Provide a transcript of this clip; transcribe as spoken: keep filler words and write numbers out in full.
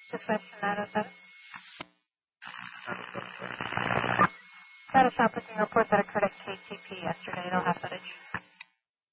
Just Western nine oh seven. Got a stop with the airport that occurred at K T P yesterday. They'll have footage.